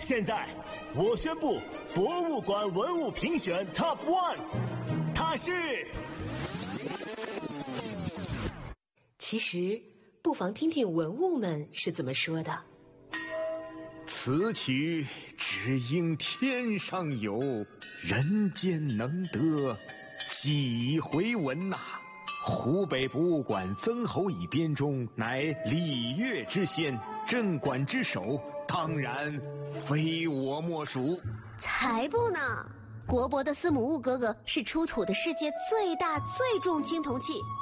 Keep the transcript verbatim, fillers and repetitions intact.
现在我宣布博物馆文物评选 Top One， 它是。 其实不妨听听文物们是怎么说的。 此曲只应天上有，人间能得几回闻呐、啊！湖北博物馆曾侯乙编钟乃礼乐之先，镇馆之首，当然非我莫属。 才不呢！国博的司母戊哥哥是出土的世界最大最重青铜器，